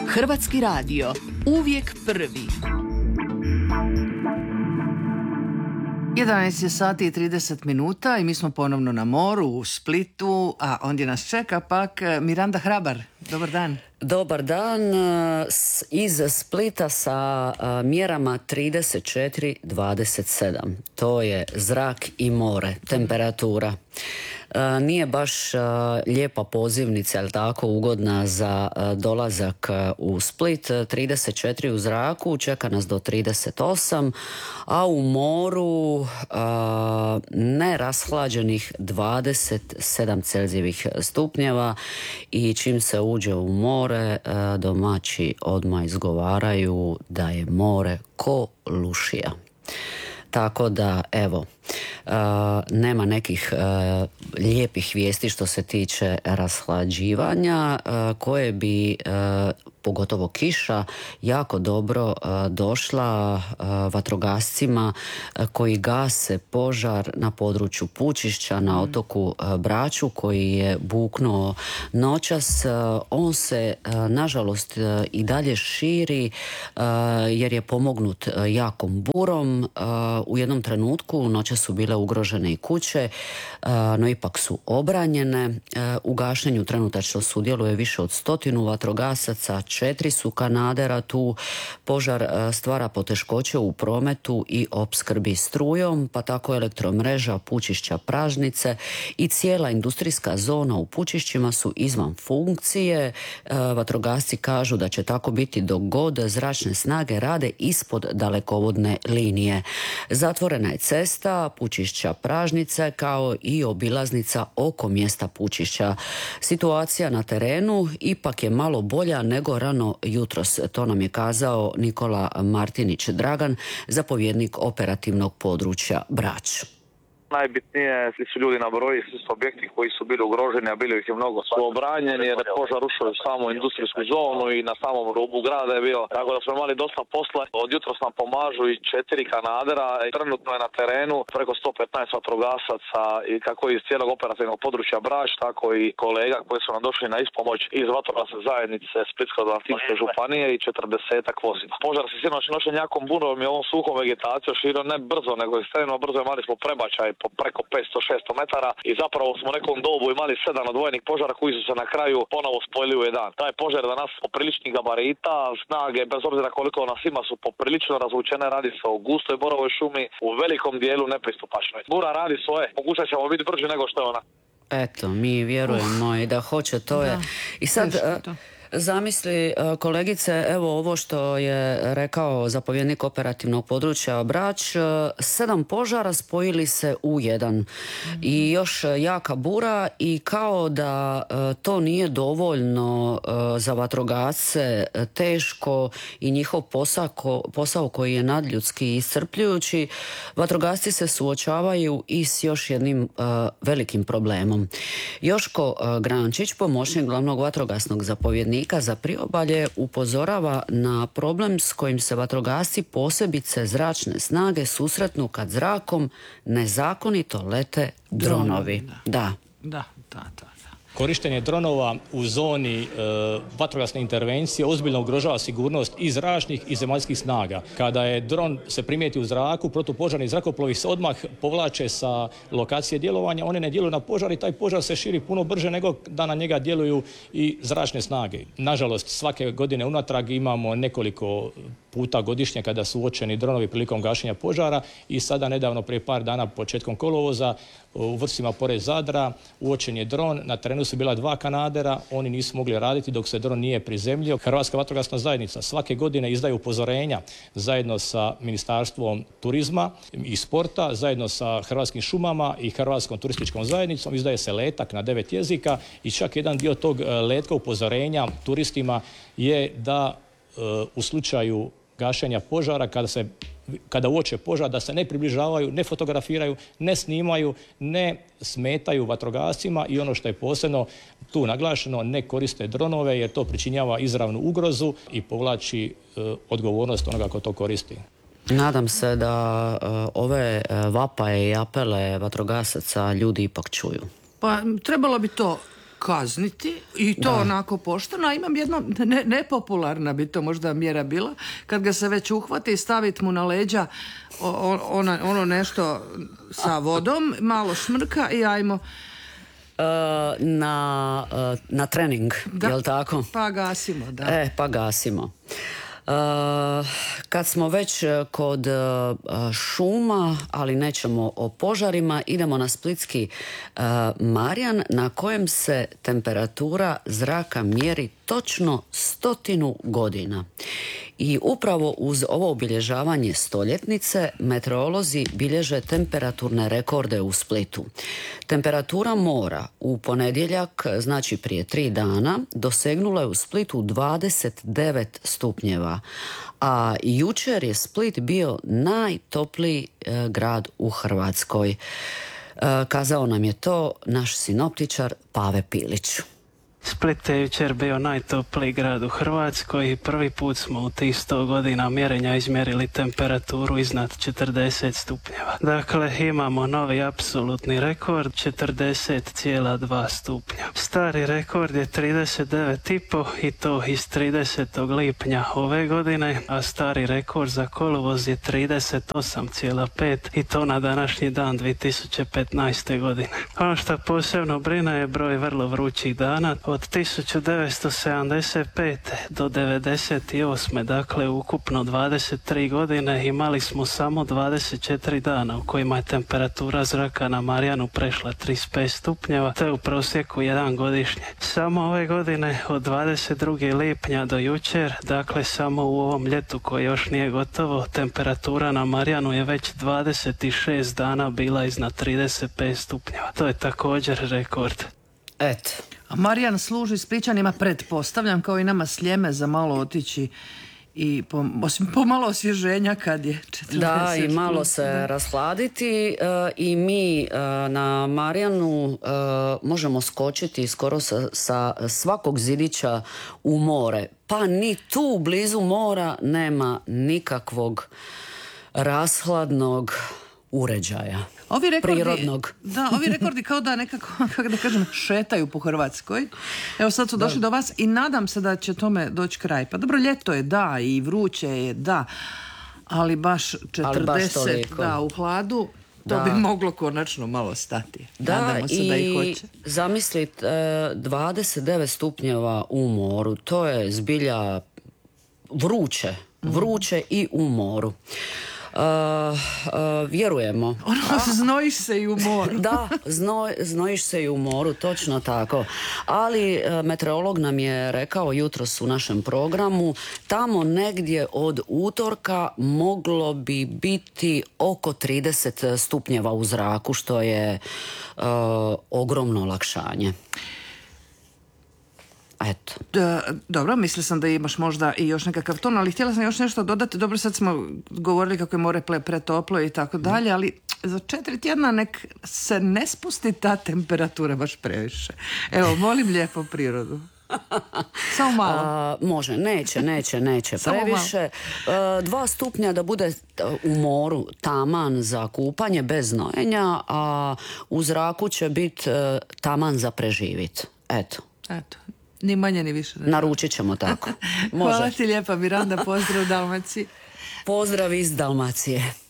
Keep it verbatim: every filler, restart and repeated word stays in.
Hrvatski radio, uvijek prvi. jedanaest je sati i trideset minuta i mi smo ponovno na moru u Splitu, a ondje nas čeka pak Miranda Hrabar. Dobar dan. Dobar dan iz Splita sa mjerama trideset četiri dvadeset sedam. To je zrak i more, temperatura. Nije baš lijepa pozivnica, ali tako ugodna za dolazak u Split. trideset četiri u zraku, čeka nas do trideset osam, a u moru nerashlađenih dvadeset sedam Celzijevih stupnjeva i čim se uđe u more, domaći odmah izgovaraju da je more ko lušija. Tako da, evo, uh, nema nekih uh, lijepih vijesti što se tiče rashlađivanja, uh, koje bi, uh, pogotovo kiša, jako dobro uh, došla uh, vatrogascima uh, koji gase požar na području Pučišća na otoku uh, Braču, koji je buknuo noćas. Uh, on se, uh, nažalost, uh, i dalje širi uh, jer je pomognut uh, jakom burom. Uh, U jednom trenutku noćas su bile ugrožene i kuće, no ipak su obranjene. U gašenju trenutačno sudjeluje više od stotinu vatrogasaca, četiri su kanadera tu. Požar stvara poteškoće u prometu i opskrbi strujom, pa tako elektromreža Pučišća Pražnice i cijela industrijska zona u Pučišćima su izvan funkcije. Vatrogasci kažu da će tako biti dok god zračne snage rade ispod dalekovodne linije. Zatvorena je cesta Pučišća Pražnice kao i obilaznica oko mjesta Pučišća. Situacija na terenu ipak je malo bolja nego rano jutros. To nam je kazao Nikola Martinić Dragan, zapovjednik operativnog područja Brač. Najbitnije su ljudi na broji, svi su objekti koji su bili ugroženi, a bilo ih je mnogo, su obranjeni jer je požar ušao u samu industrijsku zonu i na samom rubu grada je bio. Tako da smo imali dosta posla. Od jutros nam pomažu i četiri kanadera. Trenutno je na terenu preko sto petnaest vatrogasaca i kako iz cijelog operativnog područja Brač, tako i kolega koji su nam došli na ispomoć iz vatrogasne zajednice Splitsko-dalmatinske županije i četrdesetak vozila. Požar se sinoć noćen jakom burom i ovom suhom vegetacijom širio ne brzo, nego ekstremno brzo. Imali smo prebačaj po preko petsto šesto metara i zapravo smo u nekom dobu imali sedam odvojenih požara koji su se na kraju ponovo spojili u jedan. Taj požar da nas popriličnih gabarita, snage, bez obzira koliko nas ima, su poprilično razvučene. Radi se o gustoj borovoj šumi, u velikom dijelu nepristupačnoj. Bura radi svoje, pokušat ćemo biti brži nego što je ona. Eto, mi vjerujemo uh. i da hoće, to da. je. I sad... Zamisli, kolegice, evo ovo što je rekao zapovjednik operativnog područja Brač, sedam požara spojili se u jedan mm-hmm. i još jaka bura i kao da to nije dovoljno za vatrogasce, teško i njihov posao, posao koji je nadljudski iscrpljujući, vatrogasci se suočavaju i s još jednim uh, velikim problemom. Joško uh, Grančić, pomoćnik glavnog vatrogasnog zapovjednika za priobalje, upozorava na problem s kojim se vatrogasci, posebice zračne snage, susretnu kad zrakom nezakonito lete dronovi. Da, da, da, da. Korištenje dronova u zoni e, vatrogasne intervencije ozbiljno ugrožava sigurnost i zračnih i zemaljskih snaga. Kada je dron se primijeti u zraku, protupožarni zrakoplovi se odmah povlače sa lokacije djelovanja, one ne djeluju na požar i taj požar se širi puno brže nego da na njega djeluju i zračne snage. Nažalost, svake godine unatrag imamo nekoliko puta godišnje kada su uočeni dronovi prilikom gašenja požara i sada nedavno prije par dana početkom kolovoza u vrsima pored Zadra uočen je dron, na terenu su bila dva kanadera, oni nisu mogli raditi dok se dron nije prizemljio. Hrvatska vatrogasna zajednica svake godine izdaje upozorenja zajedno sa Ministarstvom turizma i sporta, zajedno sa Hrvatskim šumama i Hrvatskom turističkom zajednicom, izdaje se letak na devet jezika i čak jedan dio tog letka upozorenja turistima je da u slučaju gašenja požara, kada se kada uoče požar, da se ne približavaju, ne fotografiraju, ne snimaju, ne smetaju vatrogascima i ono što je posebno tu naglašeno, ne koriste dronove jer to pričinjava izravnu ugrozu i povlači e, odgovornost onoga ko to koristi. Nadam se da e, ove vapaje i apele vatrogasaca ljudi ipak čuju. Pa trebalo bi to kazniti i to onako pošteno, a imam jedno ne, nepopularna bi to možda mjera bila, kad ga se već uhvati i staviti mu na leđa o, o, ona, ono nešto sa vodom, malo šmrka i ajmo uh, na, uh, na trening, da, jel tako? Pa gasimo, da. E, pa gasimo. Uh, kad smo već kod uh, šuma, ali nećemo o požarima, idemo na splitski uh, Marjan, na kojem se temperatura zraka mjeri točno stotinu godina. I upravo uz ovo obilježavanje stoljetnice meteorolozi bilježe temperaturne rekorde u Splitu. Temperatura mora u ponedjeljak, znači prije tri dana, dosegnula je u Splitu dvadeset devet stupnjeva, a jučer je Split bio najtopliji e, grad u Hrvatskoj. E, kazao nam je to naš sinoptičar Pave Pilić. Split je jučer bio najtopliji grad u Hrvatskoj i prvi put smo u tih sto godina mjerenja izmjerili temperaturu iznad četrdeset stupnjeva. Dakle, imamo novi apsolutni rekord, četrdeset zarez dva stupnja. Stari rekord je trideset devet i pol i to iz tridesetog lipnja ove godine, a stari rekord za kolovoz je trideset osam zarez pet i to na današnji dan dvije tisuće petnaeste. godine. Ono što posebno brine je broj vrlo vrućih dana. Od tisuću devetsto sedamdeset pete do devedeset osme. dakle ukupno dvadeset tri godine, imali smo samo dvadeset četiri dana u kojima je temperatura zraka na Marjanu prešla trideset pet stupnjeva, te u prosjeku jedan godišnje. Samo ove godine od dvadeset drugog lipnja do jučer, dakle samo u ovom ljetu koje još nije gotovo, temperatura na Marjanu je već dvadeset šest dana bila iznad trideset pet stupnjeva. To je također rekord. Eto. A Marijan služi Splićanima, pretpostavljam, kao i nama Sljeme, za malo otići i po, osim po malo osvježenja kad je četrdeset. Da, i malo se da. rashladiti e, i mi e, na Marijanu e, možemo skočiti skoro sa, sa svakog zidića u more. Pa ni tu blizu mora nema nikakvog rashladnog uređaja. Ovi rekordi, prirodnog. Da, ovi rekordi kao da nekako, kako da kažem, šetaju po Hrvatskoj. Evo sad su došli da. do vas i nadam se da će tome doći kraj. Pa dobro, ljeto je da i vruće je da, ali baš četrdeset ali baš da, u hladu, to da. bi moglo konačno malo stati. Da, Nadamo se i da ih hoće. Zamislite, dvadeset devet stupnjeva u moru, to je zbilja vruće, vruće mm. i u moru. Uh, uh, vjerujemo. Ono, znojiš se i u moru. Da, znoj, znojiš se i u moru, točno tako. Ali uh, meteorolog nam je rekao jutros u našem programu, tamo negdje od utorka moglo bi biti oko trideset stupnjeva u zraku, što je uh, ogromno olakšanje. Eto. Da, dobro, mislila sam da imaš možda i još nekakav ton, ali htjela sam još nešto dodati. Dobro, sad smo govorili kako je more pretoplo i tako dalje, ali za četiri tjedna nek se ne spusti ta temperatura baš previše. Evo, molim lijepo prirodu. Samo malo. A, može, neće, neće, neće previše. A, dva stupnja da bude u moru taman za kupanje bez znojenja, a u zraku će biti taman za preživit. Eto. Eto. Ni manje, ni više. Ne? Naručit ćemo tako. Može. Hvala ti lijepa, Miranda, pozdrav Dalmaciji. Pozdrav iz Dalmacije.